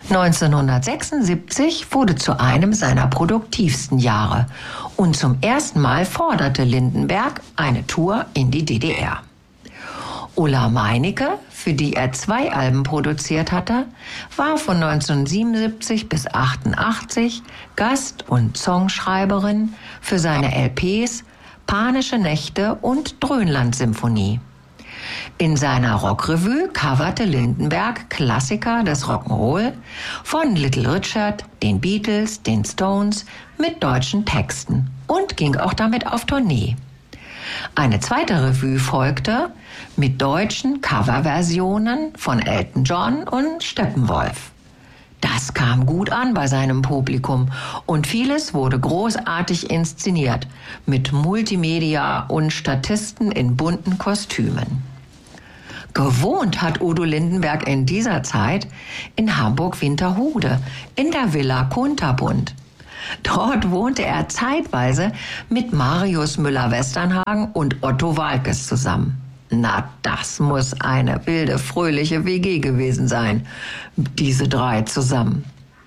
1976 wurde zu einem seiner produktivsten Jahre und zum ersten Mal forderte Lindenberg eine Tour in die DDR. Ulla Meinecke, für die er 2 Alben produziert hatte, war von 1977 bis 1988 Gast- und Songschreiberin für seine LPs Panische Nächte und Dröhnland-Symphonie. In seiner Rockrevue coverte Lindenberg Klassiker des Rock'n'Roll von Little Richard, den Beatles, den Stones mit deutschen Texten und ging auch damit auf Tournee. Eine zweite Revue folgte mit deutschen Coverversionen von Elton John und Steppenwolf. Das kam gut an bei seinem Publikum und vieles wurde großartig inszeniert mit Multimedia und Statisten in bunten Kostümen. Gewohnt hat Udo Lindenberg in dieser Zeit in Hamburg-Winterhude in der Villa Kunterbund. Dort wohnte er zeitweise mit Marius Müller-Westernhagen und Otto Waalkes zusammen. Na, das muss eine wilde, fröhliche WG gewesen sein, diese 3 zusammen.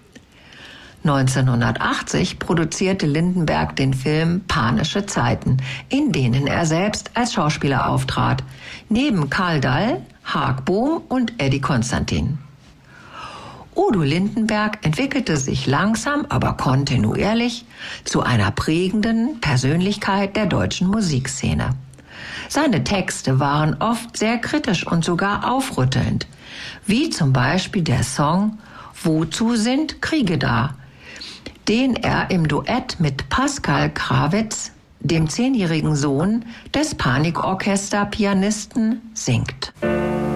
1980 produzierte Lindenberg den Film Panische Zeiten, in denen er selbst als Schauspieler auftrat, neben Karl Dall, Haag Bohm und Eddie Konstantin. Udo Lindenberg entwickelte sich langsam, aber kontinuierlich zu einer prägenden Persönlichkeit der deutschen Musikszene. Seine Texte waren oft sehr kritisch und sogar aufrüttelnd, wie zum Beispiel der Song »Wozu sind Kriege da?», den er im Duett mit Pascal Krawitz, dem 10-jährigen Sohn des Panikorchester-Pianisten, singt.